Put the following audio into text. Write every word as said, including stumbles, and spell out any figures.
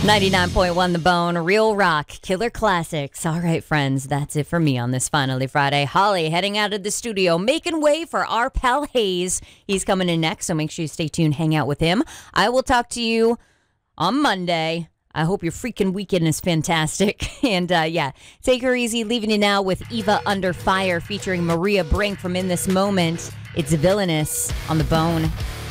ninety-nine point one The Bone, Real Rock, Killer Classics. All right, friends, that's it for me on this Finally Friday. Holly heading out of the studio, making way for our pal Hayes. He's coming in next, so make sure you stay tuned, hang out with him. I will talk to you on Monday. I hope your freaking weekend is fantastic. And uh, yeah, take her easy. Leaving you now with Eva Under Fire featuring Maria Brink from In This Moment. It's Villainous on The Bone.